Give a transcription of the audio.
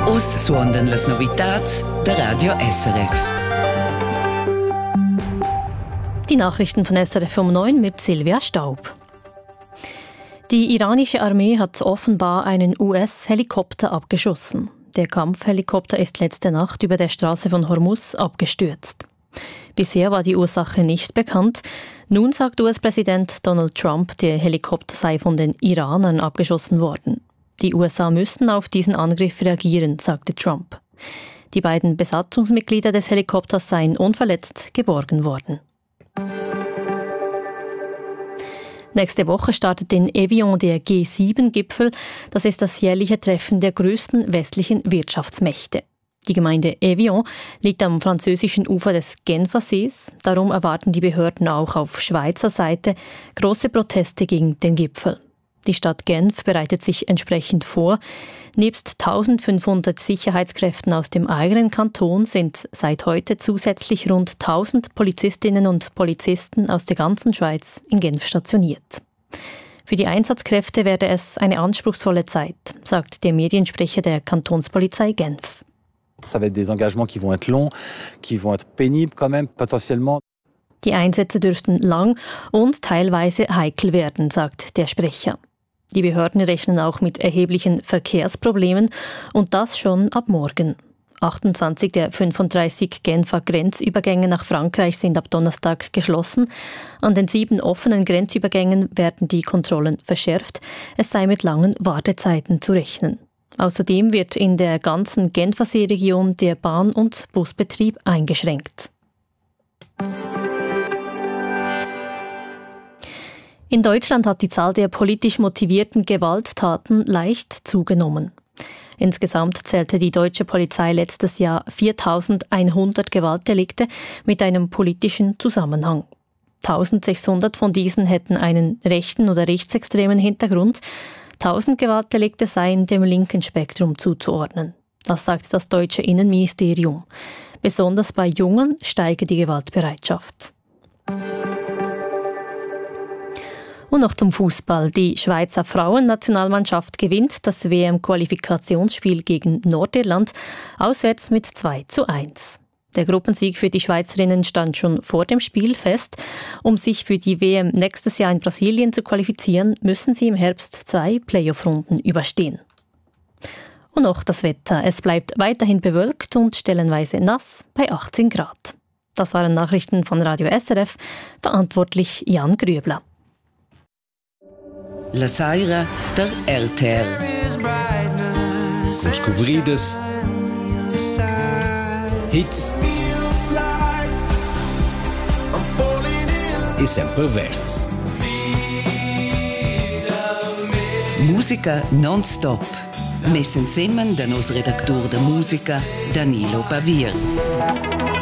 Us suondan las novitats der Radio SRF. Die Nachrichten von SRF um 9 mit Silvia Staub. Die iranische Armee hat offenbar einen US-Helikopter abgeschossen. Der Kampfhelikopter ist letzte Nacht über der Straße von Hormuz abgestürzt. Bisher war die Ursache nicht bekannt. Nun sagt US-Präsident Donald Trump, der Helikopter sei von den Iranern abgeschossen worden. Die USA müssten auf diesen Angriff reagieren, sagte Trump. Die beiden Besatzungsmitglieder des Helikopters seien unverletzt geborgen worden. Nächste Woche startet in Evian der G7-Gipfel. Das ist das jährliche Treffen der größten westlichen Wirtschaftsmächte. Die Gemeinde Evian liegt am französischen Ufer des Genfersees. Darum erwarten die Behörden auch auf Schweizer Seite große Proteste gegen den Gipfel. Die Stadt Genf bereitet sich entsprechend vor. Nebst 1500 Sicherheitskräften aus dem eigenen Kanton sind seit heute zusätzlich rund 1000 Polizistinnen und Polizisten aus der ganzen Schweiz in Genf stationiert. Für die Einsatzkräfte werde es eine anspruchsvolle Zeit, sagt der Mediensprecher der Kantonspolizei Genf. Ça va être des engagements qui vont être longs, qui vont être pénibles quand même, potentiellement. Die Einsätze dürften lang und teilweise heikel werden, sagt der Sprecher. Die Behörden rechnen auch mit erheblichen Verkehrsproblemen und das schon ab morgen. 28 der 35 Genfer Grenzübergänge nach Frankreich sind ab Donnerstag geschlossen. An den 7 offenen Grenzübergängen werden die Kontrollen verschärft. Es sei mit langen Wartezeiten zu rechnen. Außerdem wird in der ganzen Genfersee-Region der Bahn- und Busbetrieb eingeschränkt. In Deutschland hat die Zahl der politisch motivierten Gewalttaten leicht zugenommen. Insgesamt zählte die deutsche Polizei letztes Jahr 4.100 Gewaltdelikte mit einem politischen Zusammenhang. 1.600 von diesen hätten einen rechten oder rechtsextremen Hintergrund. 1.000 Gewaltdelikte seien dem linken Spektrum zuzuordnen. Das sagt das deutsche Innenministerium. Besonders bei Jungen steige die Gewaltbereitschaft. Und noch zum Fußball. Die Schweizer Frauennationalmannschaft gewinnt das WM-Qualifikationsspiel gegen Nordirland auswärts mit 2:1. Der Gruppensieg für die Schweizerinnen stand schon vor dem Spiel fest. Um sich für die WM nächstes Jahr in Brasilien zu qualifizieren, müssen sie im Herbst 2 Playoff-Runden überstehen. Und noch das Wetter. Es bleibt weiterhin bewölkt und stellenweise nass bei 18 Grad. Das waren Nachrichten von Radio SRF, verantwortlich Jan Grübler. La Saira der RTR. Descobridas. Hits. E sempre verts. Musica non-stop. Messen zusammen der Redakteur der Musica, Danilo Bavier.